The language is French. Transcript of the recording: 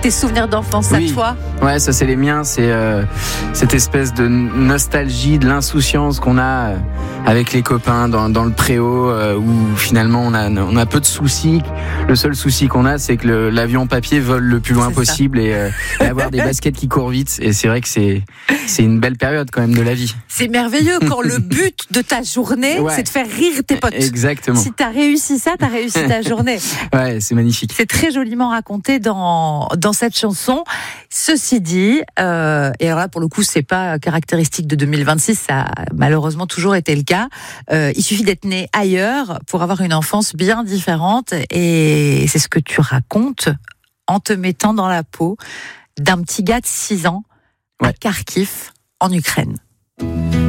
tes souvenirs d'enfance à toi. Ouais, ça c'est les miens, c'est cette espèce de nostalgie, de l'insouciance qu'on a avec les copains dans le préau où finalement on a peu de soucis. Le seul souci qu'on a, c'est que l'avion papier vole le plus loin possible et avoir des baskets qui courent vite. Et c'est vrai que c'est une belle période quand même de la vie. C'est merveilleux quand le but de ta journée, c'est de faire rire tes potes. Exactement. Si t'as réussi ça, t'as réussi ta journée. Ouais, c'est magnifique. C'est très joliment raconté dans cette chanson. Ceci dit, et alors là pour le coup c'est pas caractéristique de 2026, ça a malheureusement toujours été le cas. Il suffit d'être né ailleurs pour avoir une enfance bien différente, et c'est ce que tu racontes en te mettant dans la peau d'un petit gars de 6 ans à Kharkiv en Ukraine.